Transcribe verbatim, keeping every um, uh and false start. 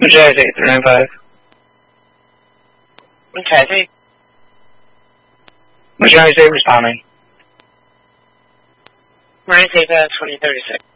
Majestic, three nine five. Majestic. Majestic responding. Marine Safe, uh, twenty thirty-six.